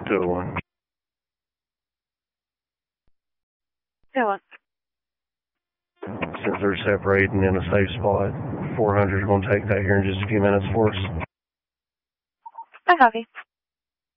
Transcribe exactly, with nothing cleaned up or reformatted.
two oh one. two oh one. Since they're separating in a safe spot, four hundred is going to take that here in just a few minutes for us. I copy.